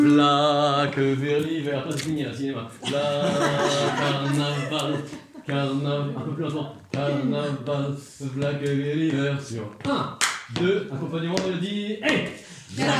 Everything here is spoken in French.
V'là que vers l'hiver, toi c'est fini là, cinéma. V'là carnaval, carnaval, un peu plus lentement. Carnaval, v'là que vers l'hiver sur 1, 2, accompagnement, on le dit, hey!